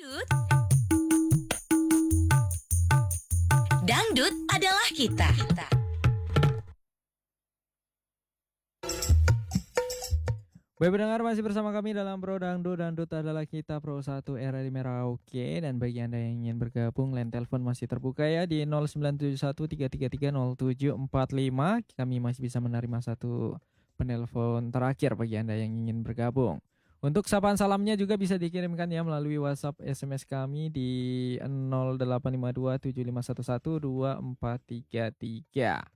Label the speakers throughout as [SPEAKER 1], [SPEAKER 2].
[SPEAKER 1] Dangdut. Dangdut adalah kita.
[SPEAKER 2] Baik pendengar, masih bersama kami dalam Pro Dangdut. Dangdut adalah kita, Pro 1 era di Merauke. Dan bagi Anda yang ingin bergabung, line telepon masih terbuka ya di 0971 333 0745. Kami masih bisa menerima satu penelpon terakhir bagi Anda yang ingin bergabung. Untuk sapaan salamnya juga bisa dikirimkan ya melalui WhatsApp SMS kami di 085275112433.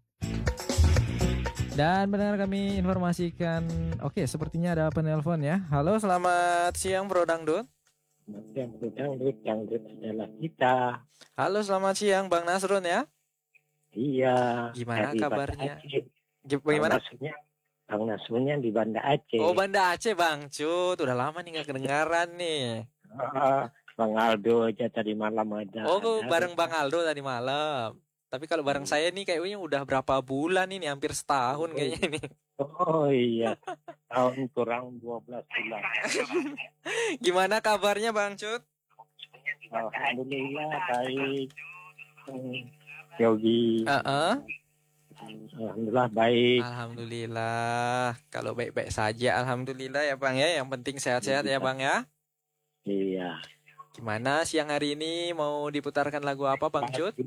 [SPEAKER 2] Dan benar kami informasikan, oke, sepertinya ada penelpon ya. Halo, selamat siang Bro Dangdut.
[SPEAKER 3] Dangdut adalah kita.
[SPEAKER 2] Halo, selamat siang Bang Nasrun ya.
[SPEAKER 3] Iya.
[SPEAKER 2] Gimana
[SPEAKER 3] dari
[SPEAKER 2] kabarnya?
[SPEAKER 3] Bagaimana?
[SPEAKER 2] Gimana?
[SPEAKER 3] Bang Nasrunnya di Banda Aceh.
[SPEAKER 2] Oh, Banda Aceh Bang Cut. Udah lama nih gak kedengaran nih.
[SPEAKER 3] Bang Aldo aja tadi malam ada.
[SPEAKER 2] Oh, bareng Bang Aldo tadi malam. Tapi kalau bareng saya nih kayaknya udah berapa bulan ini, hampir setahun kayaknya ini.
[SPEAKER 3] Oh iya. Tahun kurang 12 bulan.
[SPEAKER 2] Gimana kabarnya Bang Cut?
[SPEAKER 3] Alhamdulillah baik. Yogi. Alhamdulillah baik.
[SPEAKER 2] Alhamdulillah. Kalau baik-baik saja, alhamdulillah ya Bang ya. Yang penting sehat-sehat ya Bang ya.
[SPEAKER 3] Iya.
[SPEAKER 2] Gimana siang hari ini mau diputarkan lagu apa Bang Cut?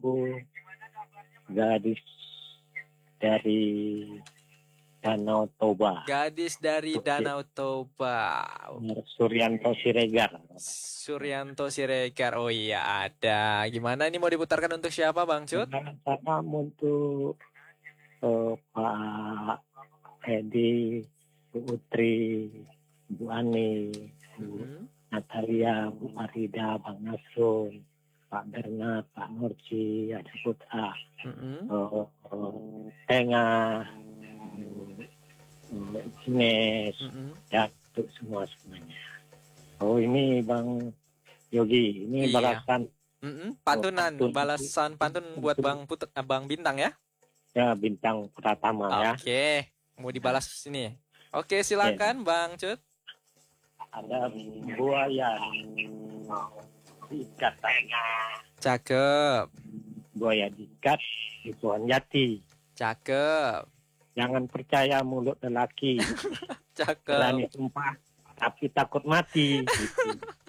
[SPEAKER 3] Gadis dari Danau Toba.
[SPEAKER 2] Gadis dari Danau Toba.
[SPEAKER 3] Suryanto Siregar.
[SPEAKER 2] Suryanto Siregar. Oh iya ada. Gimana ini mau diputarkan untuk siapa Bang Cut?
[SPEAKER 3] Salam untuk Pak Edi, Bu Utri, Bu Ani, Natalia, Bu Arida, Bang Nasrun, Pak Bernard, Pak Nurji, ada Putra, Tengah, Ines, dan untuk semuanya. Oh ini Bang Yogi, ini
[SPEAKER 2] Iya.
[SPEAKER 3] balasan
[SPEAKER 2] Pantunan, balasan pantun buat Bang Bintang ya?
[SPEAKER 3] Ya Bintang Pratama ya.
[SPEAKER 2] Oke, mau dibalas sini. Oke, silakan Bang Cut.
[SPEAKER 3] Ada buaya diikat,
[SPEAKER 2] Cakep.
[SPEAKER 3] buaya diikat di pohon jati.
[SPEAKER 2] Cakep.
[SPEAKER 3] Jangan percaya mulut lelaki.
[SPEAKER 2] Cakep.
[SPEAKER 3] Berani sumpah tapi takut mati. Gitu.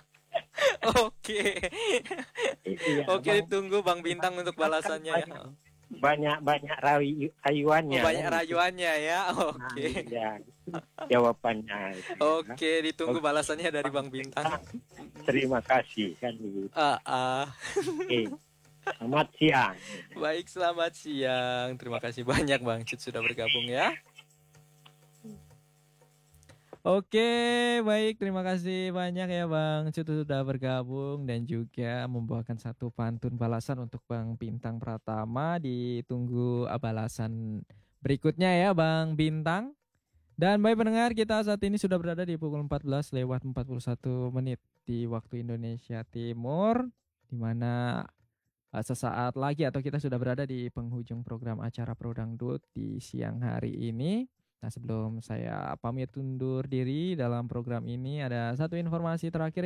[SPEAKER 2] Oke.
[SPEAKER 3] Iya,
[SPEAKER 2] Oke,
[SPEAKER 3] Bang.
[SPEAKER 2] ditunggu Bang Bintang untuk balasannya ya.
[SPEAKER 3] Banyak rayuannya.
[SPEAKER 2] Banyak
[SPEAKER 3] kan?
[SPEAKER 2] rayuannya ya. Oke.
[SPEAKER 3] Nah, ya, jawabannya. Itu, ya.
[SPEAKER 2] Oke, ditunggu balasannya dari Bang Bintang.
[SPEAKER 3] Terima kasih kan. Gitu. Oke. Selamat siang.
[SPEAKER 2] Baik, selamat siang. Terima kasih banyak Bang Cut sudah bergabung ya. Oke, baik. Terima kasih banyak ya Bang Cut sudah bergabung dan juga membawakan satu pantun balasan untuk Bang Bintang Pratama. Ditunggu balasan berikutnya ya Bang Bintang. Dan baik pendengar, kita saat ini sudah berada di pukul 14:41 di waktu Indonesia Timur, di mana sesaat lagi atau kita sudah berada di penghujung program acara Pro Dangdut di siang hari ini. Nah, sebelum saya pamit undur diri dalam program ini, ada satu informasi terakhir